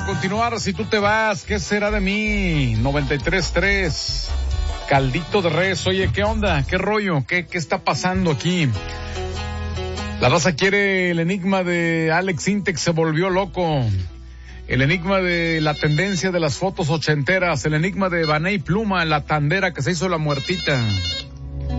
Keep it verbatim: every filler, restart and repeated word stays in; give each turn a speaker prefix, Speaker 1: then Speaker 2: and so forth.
Speaker 1: continuar, si tú te vas, ¿qué será de mí? noventa y tres tres. Caldito de res. Oye, ¿qué onda? ¿Qué rollo? ¿Qué, qué está pasando aquí? La raza quiere el enigma de Alex Intec, se volvió loco. El enigma de la tendencia de las fotos ochenteras. El enigma de Baney Pluma, la tandera que se hizo la muertita.